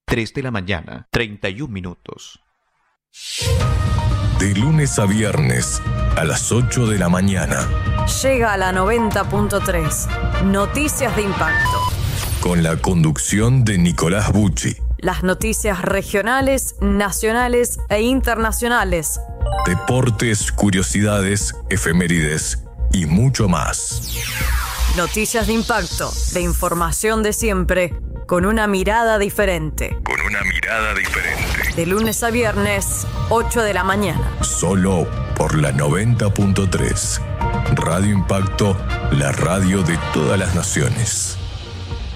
3 de la mañana, 31 minutos. De lunes a viernes, a las 8 de la mañana. Llega a la 90.3. Noticias de impacto. Con la conducción de Nicolás Bucci. Las noticias regionales, nacionales e internacionales. Deportes, curiosidades, efemérides y mucho más. Noticias de impacto, de información de siempre, con una mirada diferente. De lunes a viernes, 8 de la mañana. Solo por la 90.3. Radio Impacto, la radio de todas las naciones.